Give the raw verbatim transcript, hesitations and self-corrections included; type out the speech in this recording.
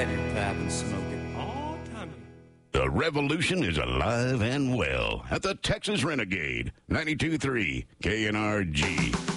light your pipe and smoke it. Oh, Tommy. The revolution is alive and well at the Texas Renegade, ninety-two point three K N R G.